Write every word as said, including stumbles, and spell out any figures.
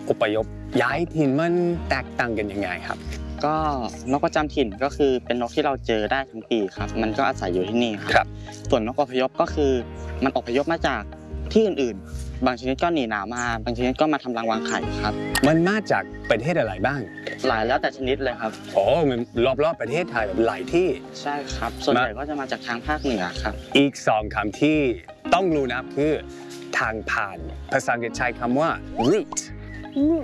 อพยพย้ายถิ่นมันแตกต่างกันยังไงครับก็นกประจำถิ่นก็คือเป็นนกที่เราเจอได้ทั้งปีครับมันก็อาศัยอยู่ที่นี่ครับส่วนนกอพยพก็คือมันอพยพมาจากที่อื่นๆบางชนิดก็หนีหนาวมาบางชนิดก็มาทำรังวางไข่ครับมันมาจากประเทศอะไรบ้างหลายแล้วแต่ชนิดเลยครับโอ้มันรอบๆประเทศไทยแบบหลายที่ใช่ครับส่วนใหญ่ก็จะมาจากทางภาคเหนือครับอีกสองคำที่ต้องรู้นะคือทางผ่านภาษาอังกฤษใช้คำว่า route